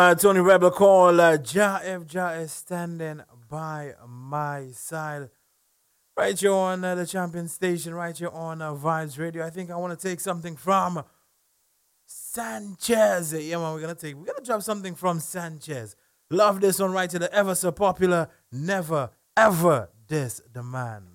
Tony Rebel call Ja F Ja is standing by my side. Right here on the champion station, right here on Vibes Radio. I think I want to take something from Sanchez. Yeah, man, we're gonna drop something from Sanchez. Love this one right here, the ever so popular Never Ever Diss the Man.